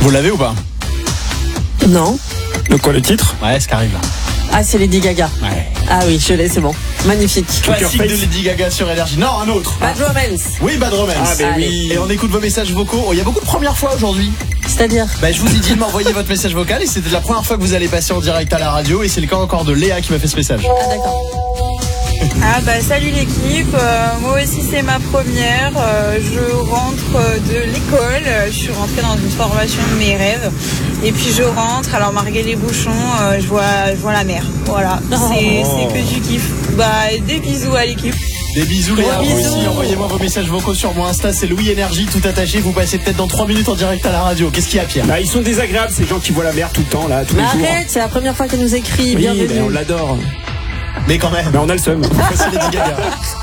Vous l'avez ou pas? Non. De quoi le titre? Ouais, ce qui arrive là. Ah, c'est Lady Gaga. Ouais. Ah oui, je l'ai, c'est bon. Magnifique. Classique de Lady Gaga sur Énergie. Non, un autre. Bad Romance. Oui, Bad Romance. Ah, ben oui. Et on écoute vos messages vocaux. Il y a beaucoup de premières fois aujourd'hui. C'est-à-dire Je vous ai dit de m'envoyer votre message vocal et c'était la première fois que vous allez passer en direct à la radio et c'est le cas encore de Léa qui m'a fait ce message. Ah, d'accord. Salut l'équipe, moi aussi c'est ma première, je rentre de l'école, je suis rentrée dans une formation de mes rêves et puis je rentre, alors malgré les bouchons, je vois la mer, voilà, c'est que du kiff. Des bisous à l'équipe. Des bisous Léa, Gros vous bisous. aussi, envoyez-moi vos messages vocaux sur mon Insta, c'est Louis Énergie, tout attaché, vous passez peut-être dans 3 minutes en direct à la radio. Qu'est-ce qu'il y a Pierre? Ils sont désagréables ces gens qui voient la mer tout le temps là, tous Mais les jours. arrête, c'est la première fois qu'elle nous écrit. Oui, Bienvenue. on l'adore. Mais quand même. Mais on a le seum. Voici Lady Gaga.